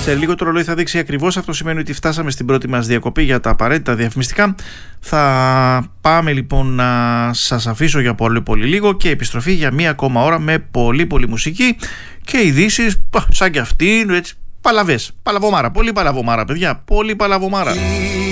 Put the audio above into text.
Σε λίγο το ρολόι θα δείξει ακριβώς. Αυτό σημαίνει ότι φτάσαμε στην πρώτη μας διακοπή για τα απαραίτητα διαφημιστικά. Θα πάμε λοιπόν να σας αφήσω για πολύ λίγο και επιστροφή για μία ακόμα ώρα με πολύ μουσική και ειδήσεις σαν και αυτή, έτσι, παλαβές, παλαβομάρα, πολύ παλαβομάρα παιδιά, πολύ παλαβομάρα.